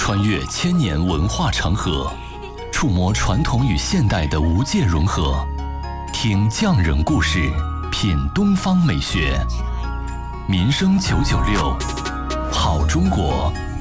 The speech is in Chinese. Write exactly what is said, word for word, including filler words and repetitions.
穿越千年文化长河，触摸传统与现代的无界融合。听匠人故事，品东方美学。民生九九六，好中国